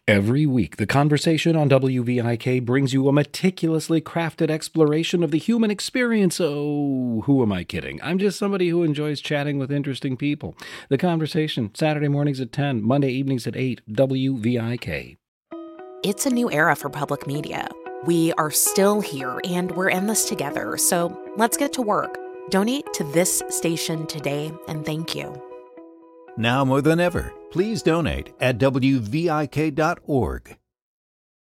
Every week, The Conversation on WVIK brings you a meticulously crafted exploration of the human experience. Oh, who am I kidding? I'm just somebody who enjoys chatting with interesting people. The Conversation, Saturday mornings at 10, Monday evenings at 8, WVIK. It's a new era for public media. We are still here, and we're in this together, so let's get to work. Donate to this station today, and thank you. Now more than ever, please donate at WVIK.org.